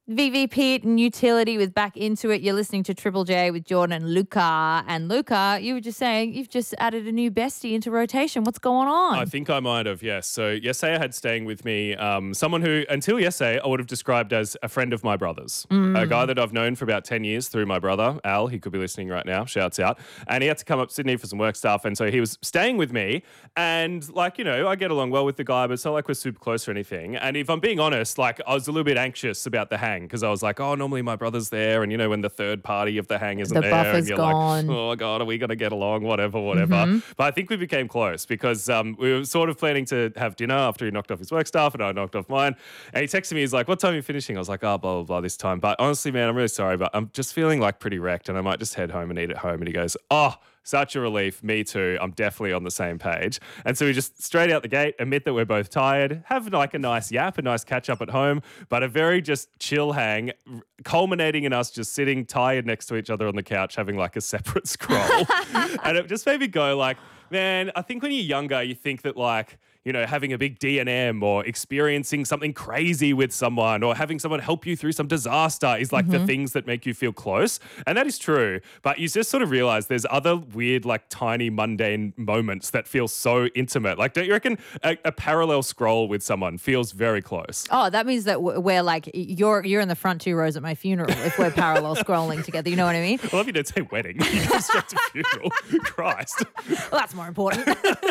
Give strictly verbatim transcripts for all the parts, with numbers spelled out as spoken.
V V Pit and Utility with Back Into It. You're listening to Triple J with Jordan and Luca. And Luca, you were just saying you've just added a new bestie into rotation. What's going on? I think I might have, yes. So yesterday I had staying with me um, someone who, until yesterday, I would have described as a friend of my brother's. Mm. A guy that I've known for about ten years through my brother, Al. He could be listening right now. Shouts out. And he had to come up to Sydney for some work stuff. And so he was staying with me. And, like, you know, I get along well with the guy, but it's not like we're super close or anything. And if I'm being honest, like, I was a little bit anxious about the hang because I was like, oh, normally my brother's there. And, you know, when the third party of the hang isn't the there. buffer's and you're gone. like, oh, God, are we going to get along? Whatever, whatever. Mm-hmm. But I think we became close because um, we were sort of planning to have dinner after he knocked off his work stuff and I knocked off mine. And he texted me, he's like, what time are you finishing? I was like, oh, blah, blah, blah, this time. But honestly, man, I'm really sorry, but I'm just feeling like pretty wrecked and I might just head home and eat at home. And he goes, oh, such a relief. Me too. I'm definitely on the same page. And so we just straight out the gate admit that we're both tired, have like a nice yap, a nice catch up at home, but a very just chill hang, culminating in us just sitting tired next to each other on the couch, having like a separate scroll. And it just made me go like, man, I think when you're younger, you think that like, you know, having a big D and M or experiencing something crazy with someone or having someone help you through some disaster is like mm-hmm. the things that make you feel close. And that is true. But you just sort of realize there's other weird, like tiny, mundane moments that feel so intimate. Like, don't you reckon a, a parallel scroll with someone feels very close? Oh, that means that we're like, you're you're in the front two rows at my funeral if we're parallel scrolling together. You know what I mean? Well, if you didn't say wedding, you go straight to funeral. Christ. Well, that's more important.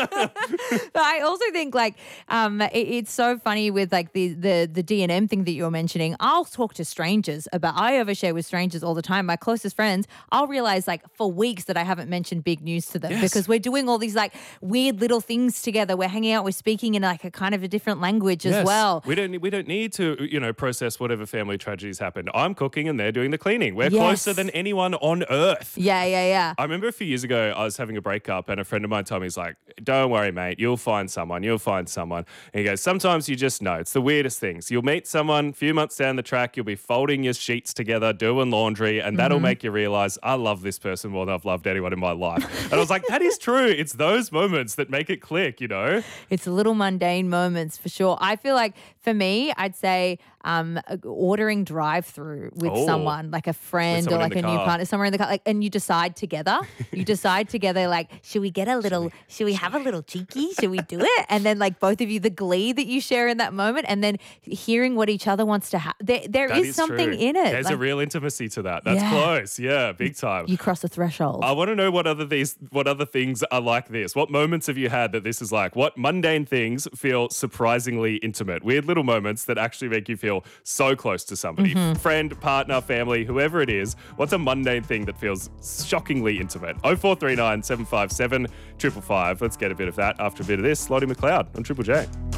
But I also think think like um, it, it's so funny with like the the the D and M thing that you were mentioning. I'll talk to strangers about. I overshare with strangers all the time. My closest friends. I'll realize like for weeks that I haven't mentioned big news to them yes. because we're doing all these like weird little things together. We're hanging out. We're speaking in like a kind of a different language yes. as well. We don't we don't need to you know process whatever family tragedies happened. I'm cooking and they're doing the cleaning. We're yes. closer than anyone on earth. Yeah, yeah, yeah. I remember a few years ago I was having a breakup and a friend of mine told me, he's like, don't worry, mate, you'll find someone, you'll find someone. And he goes, sometimes you just know. It's the weirdest things. You'll meet someone a few months down the track, you'll be folding your sheets together, doing laundry, and that'll mm-hmm. make you realise, I love this person more than I've loved anyone in my life. And I was like, that is true. It's those moments that make it click, you know? It's little mundane moments for sure. I feel like for me, I'd say um, ordering drive-through with oh, someone, like a friend or like a car. new partner, somewhere in the car, like, and you decide together. You decide together, like, should we get a little, should we, should we have a little cheeky? Should we do it? And then like both of you, the glee that you share in that moment, and then hearing what each other wants to have. There, there is, is something true. in it. There's like, a real intimacy to that. That's yeah. close. Yeah, big time. You cross a threshold. I want to know what other these, what other things are like this. What moments have you had that this is like? What mundane things feel surprisingly intimate? Weird little moments that actually make you feel so close to somebody. Mm-hmm. Friend, partner, family, whoever it is. What's a mundane thing that feels shockingly intimate? oh four three nine, seven five seven, five five five. Let's get a bit of that after a bit of this. Lottie McLeod on Triple J.